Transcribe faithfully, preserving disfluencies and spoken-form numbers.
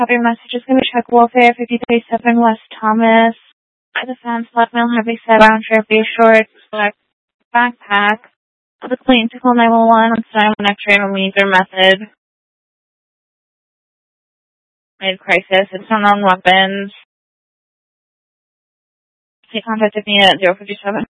Copy message is going to be Chuck Welfare, fifty-three seven West Thomas. Defense, blackmail, heavy set, round trip, be short, black backpack. The clean to call nine one one on style and X-ray means or method. Mid crisis, it's unknown weapons. Take contact with me at zero fifty seven.